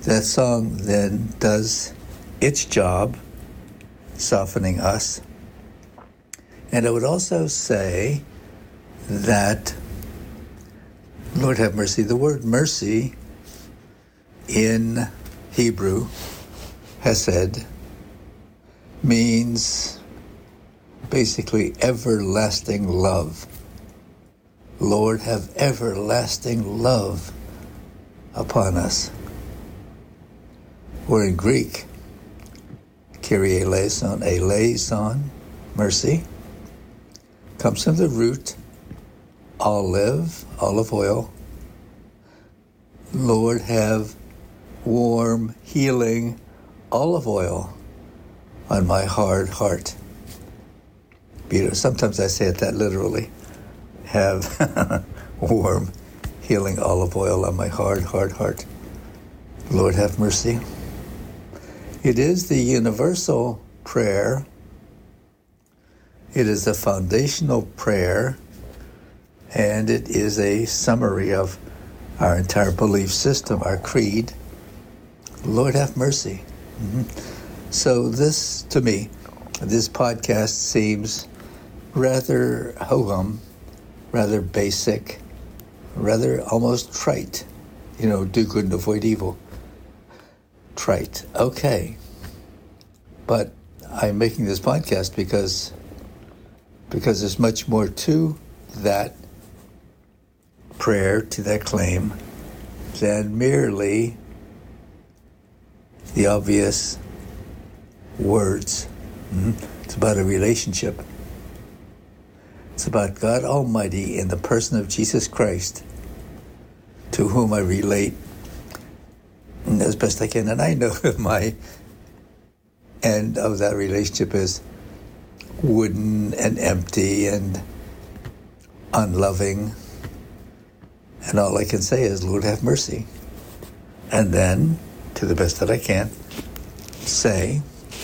That song then does its job, softening us. And I would also say that, Lord have mercy, the word mercy in Hebrew, hesed, means basically everlasting love. Lord, have everlasting love upon us. Or in Greek, Kyrie eleison, eleison, mercy, comes from the root olive oil. Lord, have warm, healing olive oil on my hard heart. Sometimes I say it that literally. Have warm, healing olive oil on my hard heart. Lord, have mercy. It is the universal prayer. It is a foundational prayer, and it is a summary of our entire belief system, our creed. Lord, have mercy. So this, to me, this podcast seems rather ho-hum, rather basic, rather almost trite. Do good and avoid evil. Trite. Okay. But I'm making this podcast because there's much more to that prayer, to that claim, than merely the obvious words. It's about a relationship. It's about God Almighty in the person of Jesus Christ, to whom I relate as best I can. And I know that my end of that relationship is wooden and empty and unloving. And all I can say is, Lord, have mercy. And then, to the best that I can, say,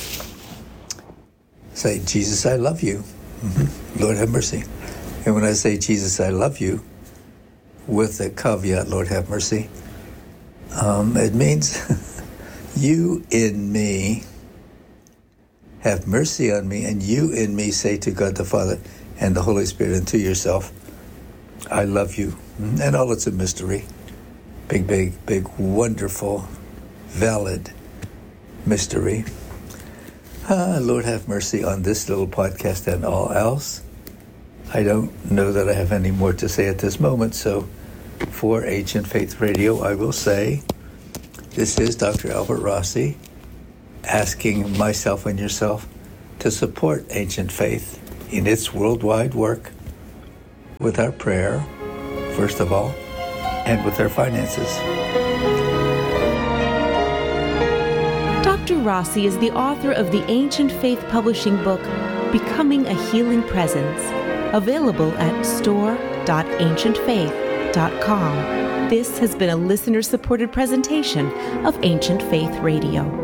Jesus, I love you. Lord, have mercy. And when I say, Jesus, I love you, with the caveat, Lord, have mercy, it means you in me, have mercy on me, and you in me say to God the Father and the Holy Spirit and to yourself, I love you. And all it's a mystery. Big, wonderful, valid mystery. Lord, have mercy on this little podcast and all else. I don't know that I have any more to say at this moment, so for Ancient Faith Radio, I will say, this is Dr. Albert Rossi asking myself and yourself to support Ancient Faith in its worldwide work with our prayer, first of all, and with our finances. Dr. Rossi is the author of the Ancient Faith publishing book, Becoming a Healing Presence, available at store.ancientfaith.com. This has been a listener-supported presentation of Ancient Faith Radio.